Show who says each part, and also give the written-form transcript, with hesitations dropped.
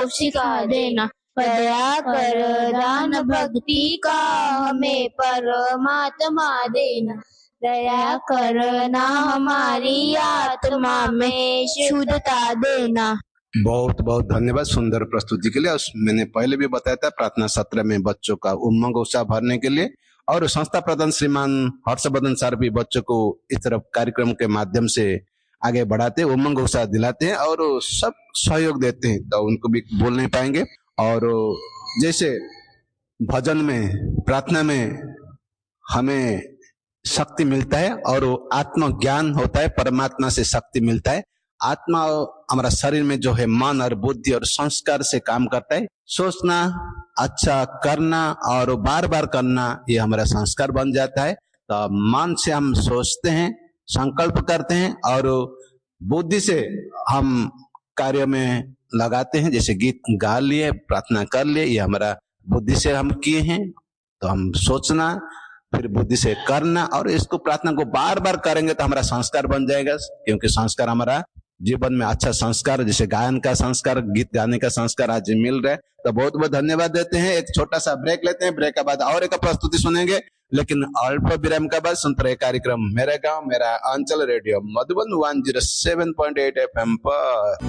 Speaker 1: को सिखा देना। दया कर दान भक्ति का हमें परमात्मा देना। दया करना हमारी आत्मा में शुद्धता देना।
Speaker 2: बहुत बहुत धन्यवाद सुंदर प्रस्तुति के लिए। और मैंने पहले भी बताया था प्रार्थना सत्र में बच्चों का उमंग उत्साह भरने के लिए, और संस्था प्रधान श्रीमान हर्षवर्धन सर भी बच्चों को इस तरफ कार्यक्रम के माध्यम से आगे बढ़ाते हैं, उमंग उत्साह दिलाते हैं और सब सहयोग देते हैं, तो उनको भी बोल नहीं पाएंगे। और जैसे भजन में प्रार्थना में हमें शक्ति मिलता है और आत्मज्ञान होता है, परमात्मा से शक्ति मिलता है। आत्मा हमारा शरीर में जो है मन और बुद्धि और संस्कार से काम करता है। सोचना, अच्छा करना और बार बार करना, ये हमारा संस्कार बन जाता है। तो मन से हम सोचते हैं, संकल्प करते हैं और बुद्धि से हम कार्य में लगाते हैं। जैसे गीत गा लिए, प्रार्थना कर लिए, ये हमारा बुद्धि से हम किए हैं। तो हम सोचना, फिर बुद्धि से करना, और इसको प्रार्थना को बार बार करेंगे तो हमारा संस्कार बन जाएगा। क्योंकि संस्कार हमारा जीवन में अच्छा संस्कार, जैसे गायन का संस्कार, गीत गाने का संस्कार आज मिल रहा है। तो बहुत बहुत धन्यवाद देते हैं। एक छोटा सा ब्रेक लेते हैं, ब्रेक के बाद और एक प्रस्तुति सुनेंगे, लेकिन अल्प विराम के बाद सुनते रहे कार्यक्रम मेरा गांव मेरा अंचल, रेडियो मधुबन 107.8 FM पर।